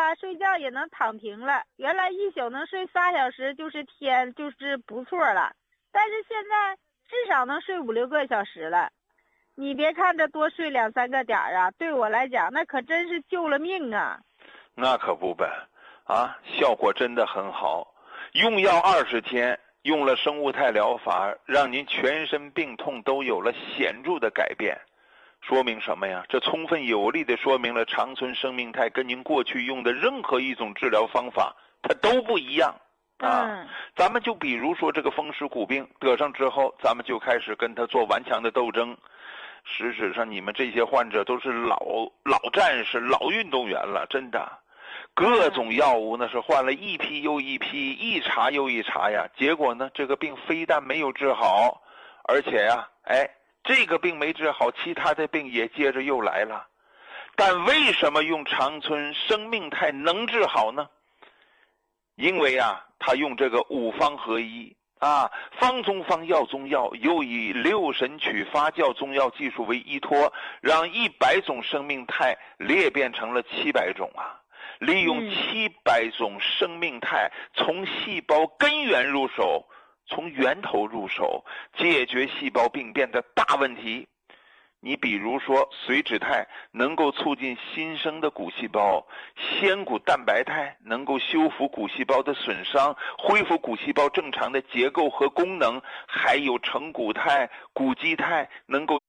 吧，睡觉也能躺平了。原来一宿能睡3小时就是不错了，但是现在至少能睡5、6个小时了。你别看这多睡2、3个点啊，对我来讲那可真是救了命啊。 那可不呗，效果真的很好。用药20天，用了生物态疗法，让您全身病痛都有了显著的改变。说明什么呀？这充分有力地说明了长春生命态跟您过去用的任何一种治疗方法它都不一样咱们就比如说这个风湿骨病得上之后，咱们就开始跟它做顽强的斗争。实质上你们这些患者都是老战士、老运动员了，真的。各种药物那是换了一批又一批，一茬又一茬呀。结果呢，这个病非但没有治好，而且呀，这个病没治好，其他的病也接着又来了。但为什么用长春生命态能治好呢？因为他用这个5方合一方中方，药中药，又以6神曲发酵中药技术为依托，让100种生命态裂变成了700种利用700种生命态，从细胞根源入手，从源头入手，解决细胞病变的大问题。你比如说髓质肽能够促进新生的骨细胞，仙骨蛋白肽能够修复骨细胞的损伤，恢复骨细胞正常的结构和功能，还有成骨肽、骨基肽能够